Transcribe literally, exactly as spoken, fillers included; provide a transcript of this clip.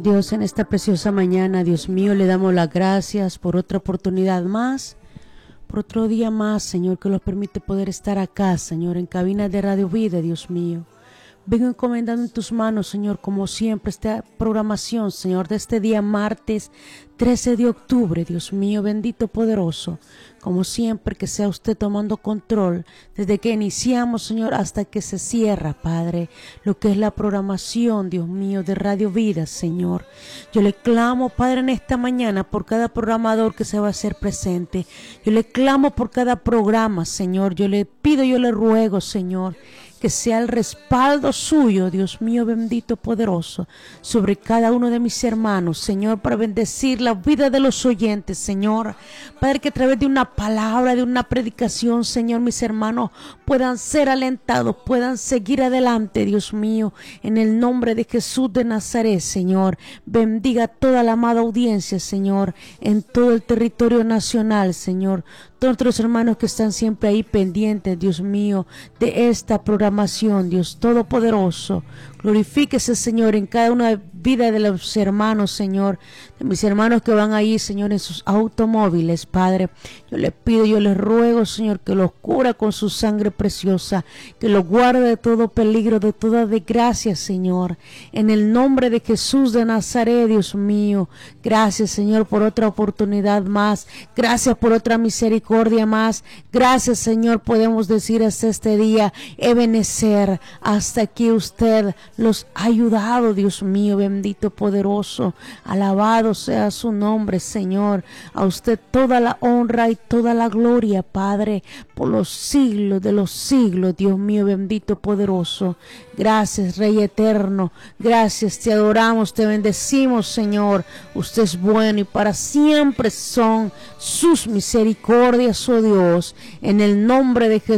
Dios, en esta preciosa mañana, Dios mío, le damos las gracias por otra oportunidad más, por otro día más, Señor, que nos permite poder estar acá, Señor, en cabina de Radio Vida, Dios mío. Vengo encomendando en tus manos, Señor, como siempre, esta programación, Señor, de este día martes trece de octubre, Dios mío, bendito, poderoso. Como siempre, que sea usted tomando control desde que iniciamos, Señor, hasta que se cierra, Padre, lo que es la programación, Dios mío, de Radio Vida, Señor. Yo le clamo, Padre, en esta mañana por cada programador que se va a hacer presente. Yo le clamo por cada programa, Señor. Yo le pido, yo le ruego, Señor, que sea el respaldo suyo, Dios mío, bendito, poderoso, sobre cada uno de mis hermanos, Señor, para bendecir la vida de los oyentes, Señor. Padre, que a través de una palabra, de una predicación, Señor, mis hermanos puedan ser alentados, puedan seguir adelante, Dios mío, en el nombre de Jesús de Nazaret, Señor. Bendiga toda la amada audiencia, Señor, en todo el territorio nacional, Señor. Todos los hermanos que están siempre ahí pendientes, Dios mío, de esta programación, Dios Todopoderoso. Glorifíquese, Señor, en cada una vida de los hermanos, Señor, de mis hermanos que van ahí, Señor, en sus automóviles, Padre. Yo les pido, yo les ruego, Señor, que los cubra con su sangre preciosa, que los guarde de todo peligro, de toda desgracia, Señor. En el nombre de Jesús de Nazaret, Dios mío. Gracias, Señor, por otra oportunidad más. Gracias por otra misericordia más. Gracias, Señor, podemos decir hasta este día, Ebenezer, hasta aquí usted los ha ayudado, Dios mío, bendito, poderoso. Alabado sea su nombre, Señor. A usted toda la honra y toda la gloria, Padre, por los siglos de los siglos, Dios mío, bendito, poderoso. Gracias, Rey eterno. Gracias, te adoramos, te bendecimos, Señor. Usted es bueno y para siempre son sus misericordias, oh Dios. En el nombre de Jesús.